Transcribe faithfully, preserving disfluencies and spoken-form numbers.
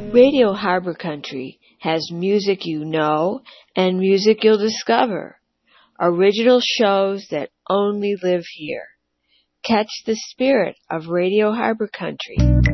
Radio Harbor Country has music you know and music you'll discover. Original shows that only live here. Catch the spirit of Radio Harbor Country.